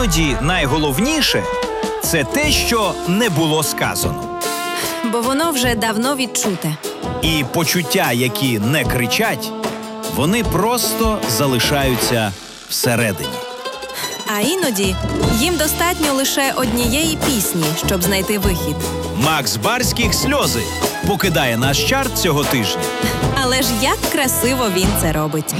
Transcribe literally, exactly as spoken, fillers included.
іноді найголовніше – це те, що не було сказано. Бо воно вже давно відчуте. І почуття, які не кричать, вони просто залишаються всередині. А іноді їм достатньо лише однієї пісні, щоб знайти вихід. Макс Барських «Сльози» покидає наш чарт цього тижня. Але ж як красиво він це робить.